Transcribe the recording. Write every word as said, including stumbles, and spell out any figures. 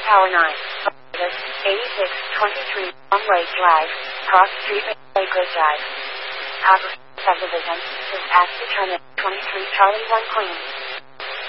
Tower nine. eighty-six twenty-three Elmwood Drive, Cross Street, Lakewood Drive. Copper subdivision. Dispatch determined. twenty-three Charlie one Queen.